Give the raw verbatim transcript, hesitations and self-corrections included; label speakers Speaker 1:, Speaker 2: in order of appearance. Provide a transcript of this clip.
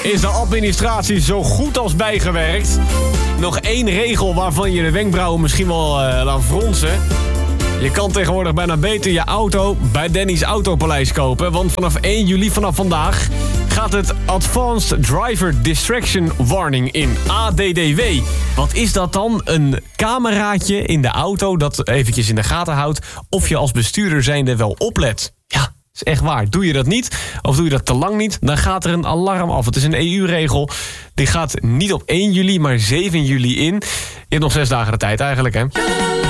Speaker 1: is de administratie zo goed als bijgewerkt. Nog één regel waarvan je de wenkbrauwen misschien wel uh, laat fronsen. Je kan tegenwoordig bijna beter je auto bij Danny's Autopaleis kopen. Want vanaf één juli, vanaf vandaag, gaat het Advanced Driver Distraction Warning in. A D D W. Wat is dat dan? Een cameraatje in de auto dat eventjes in de gaten houdt of je als bestuurder zijnde wel oplet. Ja, is echt waar. Doe je dat niet, of doe je dat te lang niet, dan gaat er een alarm af. Het is een E U-regel. Die gaat niet op één juli, maar zeven juli in. Je hebt nog zes dagen de tijd eigenlijk, hè?